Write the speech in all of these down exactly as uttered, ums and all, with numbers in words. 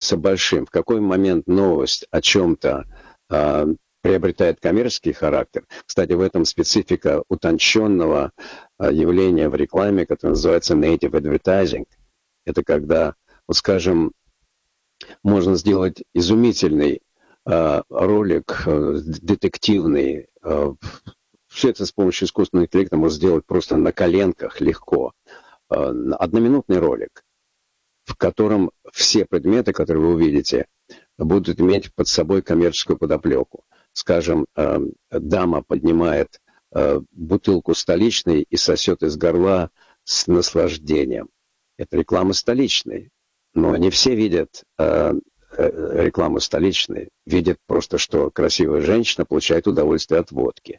становится большим, в какой момент новость о чем-то э, приобретает коммерческий характер. Кстати, в этом специфика утонченного э, явления в рекламе, которое называется native advertising. Это когда, вот скажем, можно сделать изумительный э, ролик, э, детективный. Э, все это с помощью искусственного интеллекта можно сделать просто на коленках легко. Э, одноминутный ролик, в котором все предметы, которые вы увидите, будут иметь под собой коммерческую подоплеку. Скажем, э, дама поднимает э, бутылку столичной и сосет из горла с наслаждением. Это реклама столичной. Но не все видят э, э, рекламу столичной. Видят просто, что красивая женщина получает удовольствие от водки.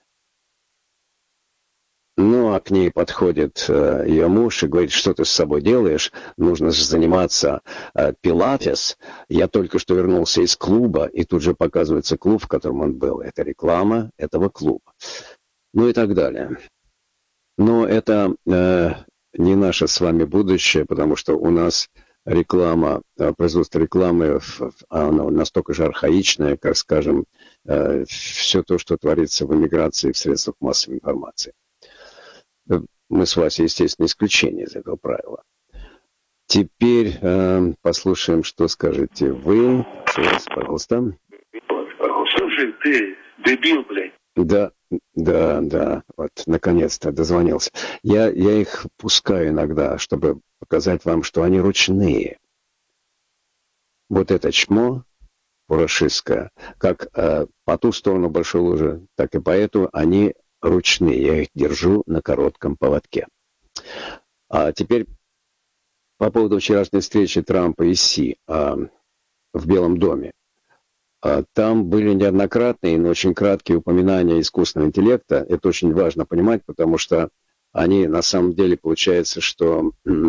Ну, а к ней подходит э, ее муж и говорит, что ты с собой делаешь? Нужно же заниматься э, пилатес. Я только что вернулся из клуба, и тут же показывается клуб, в котором он был. Это реклама этого клуба. Ну и так далее. Но это э, не наше с вами будущее, потому что у нас реклама, э, производство рекламы, оно настолько же архаичное, как, скажем, э, все то, что творится в эмиграции в средствах массовой информации. Мы с Васей, естественно, исключение из этого правила. Теперь э, послушаем, что скажете вы. Пожалуйста. Слушай, ты дебил, блядь. Да, да, да. Вот, наконец-то дозвонился. Я, я их пускаю иногда, чтобы показать вам, что они ручные. Вот это чмо фурашистское, как э, по ту сторону большой лужи, так и по эту, они ручные. Я их держу на коротком поводке. А теперь по поводу вчерашней встречи Трампа и Си а, в Белом доме. А, там были неоднократные, но очень краткие упоминания искусственного интеллекта. Это очень важно понимать, потому что они на самом деле, получается, что м-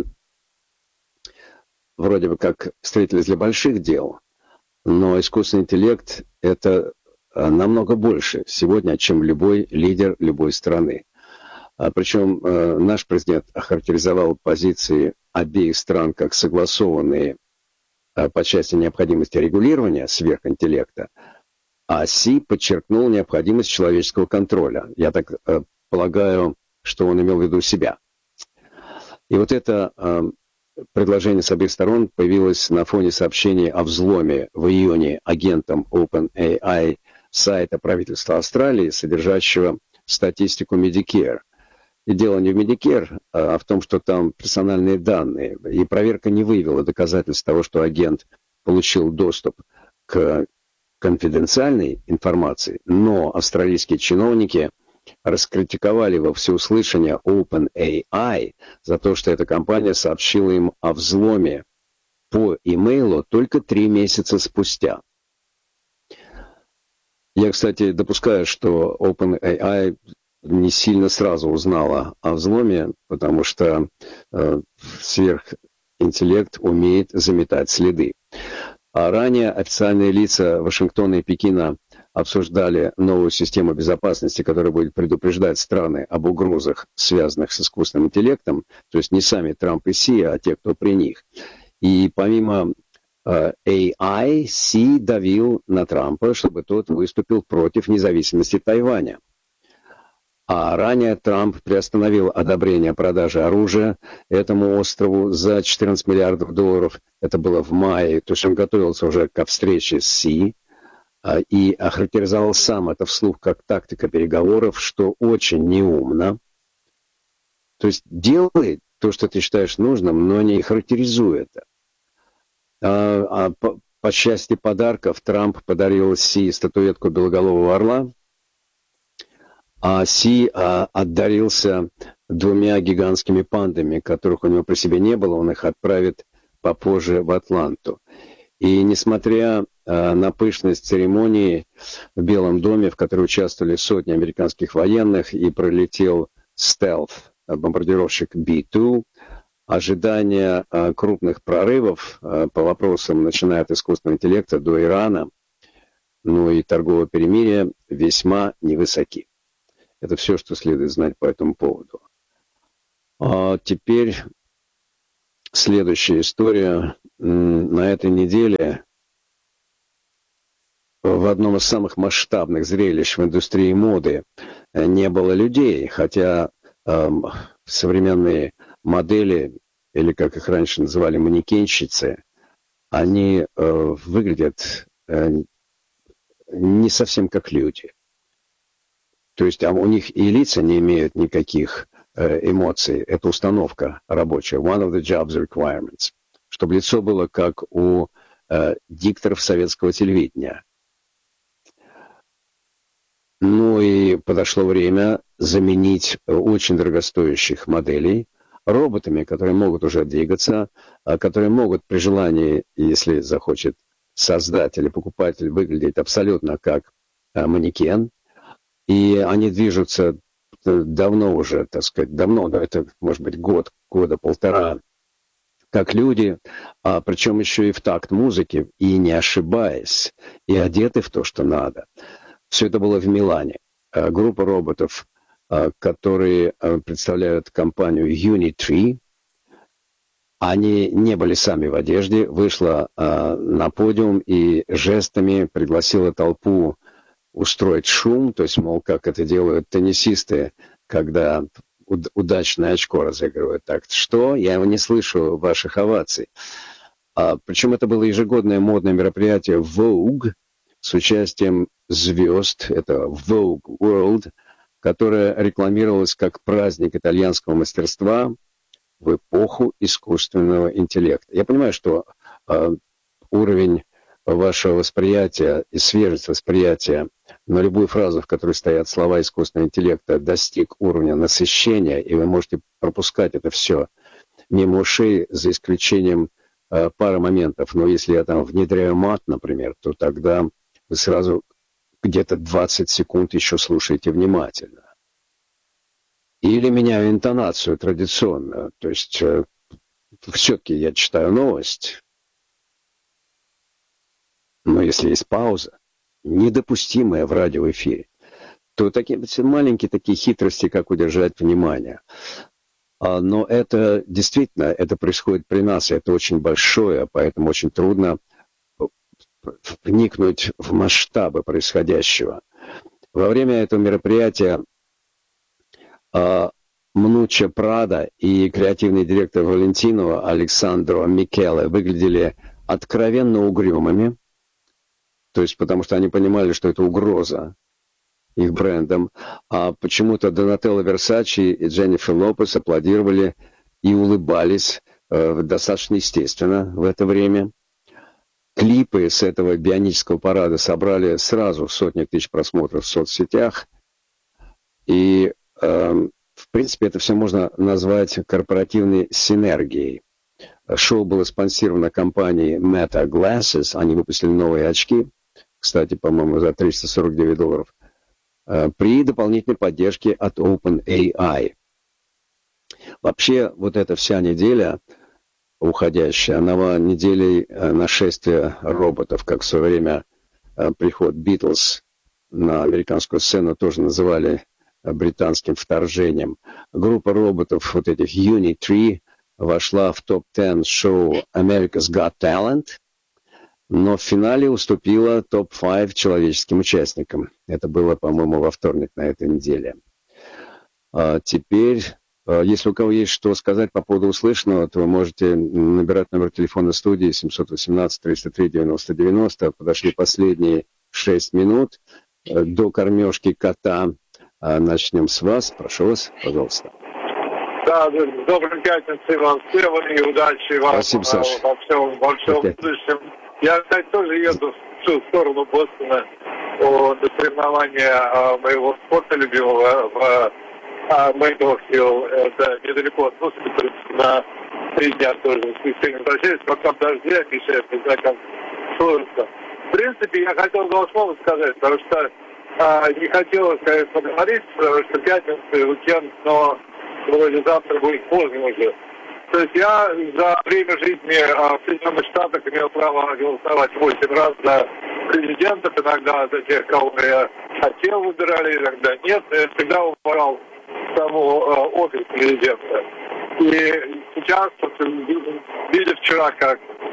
вроде бы как встретились для больших дел, но искусственный интеллект — это намного больше сегодня, чем любой лидер любой страны. А, причем э, наш президент охарактеризовал позиции обеих стран как согласованные э, по части необходимости регулирования сверхинтеллекта, а Си подчеркнул необходимость человеческого контроля. Я так э, полагаю, что он имел в виду себя. И вот это э, предложение с обеих сторон появилось на фоне сообщений о взломе в июне агентом OpenAI сайта правительства Австралии, содержащего статистику Medicare. И дело не в Medicare, а в том, что там персональные данные. И проверка не выявила доказательств того, что агент получил доступ к конфиденциальной информации, но австралийские чиновники раскритиковали во всеуслышание OpenAI за то, что эта компания сообщила им о взломе по имейлу только три месяца спустя. Я, кстати, допускаю, что OpenAI не сильно сразу узнала о взломе, потому что э, сверхинтеллект умеет заметать следы. А ранее официальные лица Вашингтона и Пекина обсуждали новую систему безопасности, которая будет предупреждать страны об угрозах, связанных с искусственным интеллектом, то есть не сами Трамп и Си, а те, кто при них. И помимо эй ай, Си давил на Трампа, чтобы тот выступил против независимости Тайваня. А ранее Трамп приостановил одобрение продажи оружия этому острову за четырнадцать миллиардов долларов. Это было в мае, то есть он готовился уже к встрече с Си и охарактеризовал сам это вслух как тактика переговоров, что очень неумно. То есть делай то, что ты считаешь нужным, но не характеризуй это. А, а по, по части подарков Трамп подарил Си статуэтку белоголового орла, а Си а, отдарился двумя гигантскими пандами, которых у него при себе не было, он их отправит попозже в Атланту. И несмотря а, на пышность церемонии в Белом доме, в которой участвовали сотни американских военных, и пролетел стелф, бомбардировщик би два, ожидания а, крупных прорывов а, по вопросам, начиная от искусственного интеллекта до Ирана, ну и торгового перемирия, весьма невысоки. Это все, что следует знать по этому поводу. А теперь следующая история. на этой неделе в одном из самых масштабных зрелищ в индустрии моды не было людей, хотя э, современные модели, или как их раньше называли, манекенщицы, они э, выглядят э, не совсем как люди. То есть а у них и лица не имеют никаких э, эмоций. Это установка рабочая. One of the job's requirements. Чтобы лицо было как у э, дикторов советского телевидения. Ну и подошло время заменить очень дорогостоящих моделей роботами, которые могут уже двигаться, которые могут при желании, если захочет создатель или покупатель, выглядеть абсолютно как манекен. И они движутся давно уже, так сказать, давно, да, это может быть год, года полтора, как люди, а причем еще и в такт музыки, и не ошибаясь, и одеты в то, что надо. Все это было в Милане. Группа роботов, которые представляют компанию Unitree, они не были сами в одежде, вышла на подиум и жестами пригласила толпу устроить шум, то есть, мол, как это делают теннисисты, когда удачное очко разыгрывают. Так что? Я его не слышу ваших оваций. А, причем это было ежегодное модное мероприятие Vogue с участием звезд, это Vogue World, которое рекламировалось как праздник итальянского мастерства в эпоху искусственного интеллекта. Я понимаю, что э, уровень вашего восприятия и свежесть восприятия на любую фразу, в которой стоят слова искусственного интеллекта, достиг уровня насыщения, и вы можете пропускать это все мимо ушей, за исключением э, пары моментов. Но если я там внедряю мат, например, то тогда вы сразу где-то двадцать секунд еще слушаете внимательно. Или меняю интонацию традиционно. То есть э, все-таки я читаю новость. Но если есть пауза, недопустимая в радиоэфире, то такие маленькие такие хитрости, как удержать внимание. А, но это действительно, это происходит при нас, и это очень большое, поэтому очень трудно вникнуть в масштабы происходящего. Во время этого мероприятия а, Мнуччо Прадо и креативный директор Валентинова Александро Микеле выглядели откровенно угрюмыми. То есть потому что они понимали, что это угроза их брендам. А почему-то Донателло Версачи и Дженнифер Лопес аплодировали и улыбались э, достаточно естественно в это время. Клипы с этого бионического парада собрали сразу сотни тысяч просмотров в соцсетях. И, э, в принципе, это все можно назвать корпоративной синергией. Шоу было спонсировано компанией Meta Glasses. Они выпустили новые очки. Кстати, по-моему, за триста сорок девять долларов, при дополнительной поддержке от OpenAI. Вообще, вот эта вся неделя уходящая, она была неделей нашествия роботов, как в свое время приход Beatles на американскую сцену тоже называли британским вторжением. Группа роботов, вот этих Unitree, вошла в топ десять шоу America's Got Talent, но в финале уступила топ пять человеческим участникам. Это было, по-моему, во вторник на этой неделе. А теперь, если у кого есть что сказать по поводу услышанного, то вы можете набирать номер телефона студии семь один восемь триста три девяносто девяносто. Подошли последние шесть минут до кормежки кота. Начнем с вас. Прошу вас, пожалуйста. Да, доброй пятницы вам всем и удачи вам. Спасибо, Саша. Во всем, во всем будущем. Я, кстати, тоже еду в ту сторону Бостона до соревнования моего спорта любимого в Мэйдохилл. Это недалеко от Бостона, на три дня тоже в воскресенье возвращаюсь, пока дожди обещают, не знаю, как сложится. В принципе, я хотел два слова сказать, потому что а, не хотелось, конечно, говорить, потому что пятница, уикенд, но вроде завтра будет поздно уже. То есть я за время жизни а, в Соединенных Штатах имел право голосовать восемь раз за президентов, иногда за тех, кого я хотел, выбирали, иногда нет. Я всегда выбирал саму а, офис президента. И сейчас, вот, видя вчера, как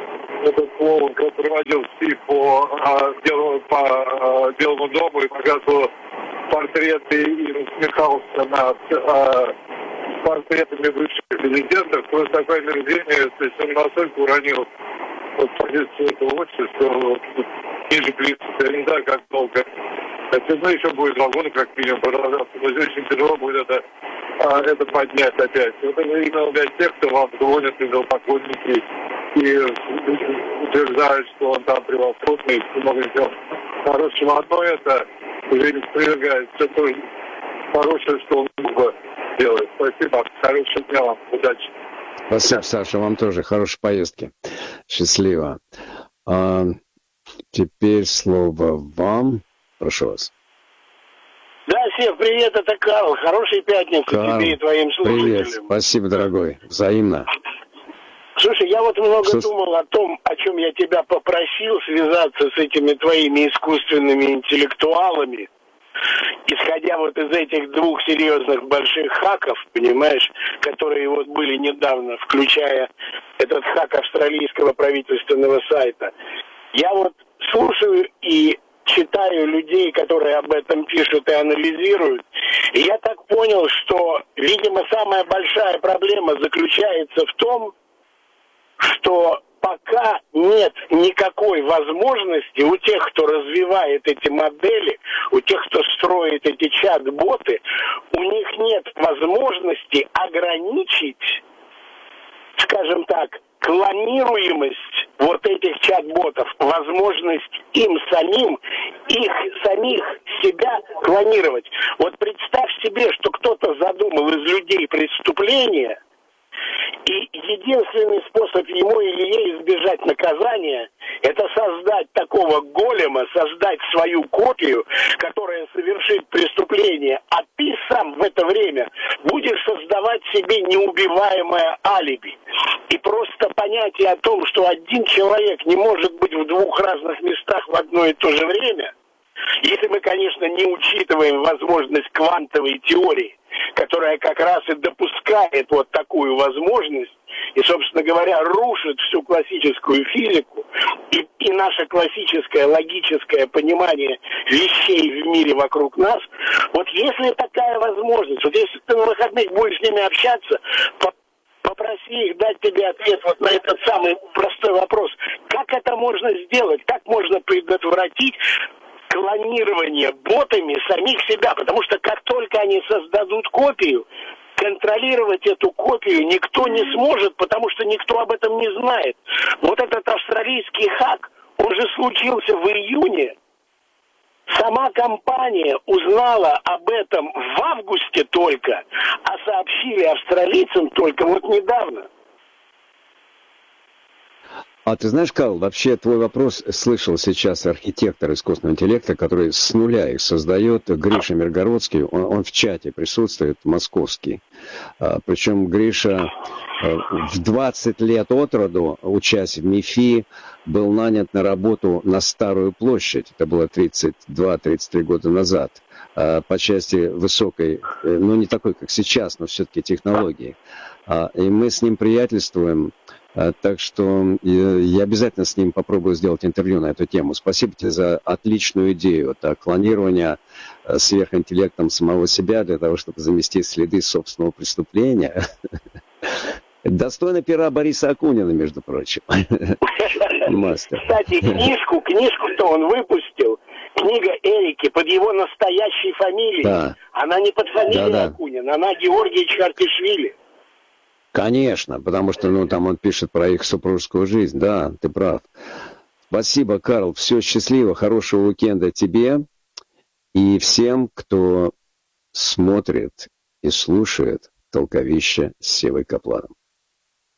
этот клоун, который водил СИ по, а, белому, по а, Белому дому и показывал портреты и насмехался над а, портретами бывших президентов, просто такое мерзение, то есть он настолько уронил вот позицию этого общества, вот, ниже принципа, я не знаю, как долго. Это, ну, еще будет два года, как минимум, продолжаться, но здесь очень тяжело будет это, а, это поднять опять. Вот это именно для тех, кто вам звонит из поклонники и утверждают, что он там превосходный, и много чего хорошего. Одно это уже не спровергает все то хорошее, что он мог бы делать. Спасибо. Хорошего дня вам. Удачи. Спасибо, Саша. Вам тоже хорошей поездки. Счастливо. А, теперь слово вам. Прошу вас. Да, Сев, привет, это Карл. Хорошей пятницы Карл, тебе и твоим слушателям. Привет. Спасибо, дорогой. Взаимно. Слушай, я вот много Что... думал о том, о чем я тебя попросил связаться с этими твоими искусственными интеллектуалами, исходя вот из этих двух серьезных больших хаков, понимаешь, которые вот были недавно, включая этот хак австралийского правительственного сайта. Я вот слушаю и читаю людей, которые об этом пишут и анализируют, и я так понял, что, видимо, самая большая проблема заключается в том, что пока нет никакой возможности у тех, кто развивает эти модели, у тех, кто строит эти чат-боты, у них нет возможности ограничить, скажем так, клонируемость вот этих чат-ботов, возможность им самим, их самих себя клонировать. Вот представь себе, что кто-то задумал из людей преступление, и единственный способ ему или ей избежать наказания – это создать такого голема, создать свою копию, которая совершит преступление, а ты сам в это время будешь создавать себе неубиваемое алиби. И просто понятие о том, что один человек не может быть в двух разных местах в одно и то же время, если мы, конечно, не учитываем возможность квантовой теории, которая как раз и допускает вот такую возможность и, собственно говоря, рушит всю классическую физику и, и наше классическое логическое понимание вещей в мире вокруг нас. Вот если такая возможность, вот если ты на выходных будешь с ними общаться, попроси их дать тебе ответ вот на этот самый простой вопрос. Как это можно сделать? Как можно предотвратить клонирование ботами самих себя, потому что как только они создадут копию, контролировать эту копию никто не сможет, потому что никто об этом не знает. Вот этот австралийский хак, он же случился в июне. Сама компания узнала об этом в августе только, а сообщили австралийцам только вот недавно. А ты знаешь, Карл, вообще твой вопрос слышал сейчас архитектор искусственного интеллекта, который с нуля их создает, Гриша Миргородский, он, он в чате присутствует, московский. А, причем Гриша а, в двадцать лет от роду, учась в МИФИ, был нанят на работу на Старую площадь, это было тридцать два — тридцать три года назад, а, по части высокой, ну не такой, как сейчас, но все-таки технологии. А, и мы с ним приятельствуем. Так что я обязательно с ним попробую сделать интервью на эту тему. Спасибо тебе за отличную идею. Это клонирование сверхинтеллектом самого себя для того, чтобы заместить следы собственного преступления. Достойно пера Бориса Акунина, между прочим. Мастер. Кстати, книжку, книжку-то он выпустил. Книга Эрики под его настоящей фамилией. Да. Она не под фамилией да, да. Акунин, она Георгий Чхартишвили. Конечно, потому что ну, там он пишет про их супружескую жизнь. Да, ты прав. Спасибо, Карл. Все счастливо, хорошего уикенда тебе и всем, кто смотрит и слушает «Толковище» с Севой Капланом.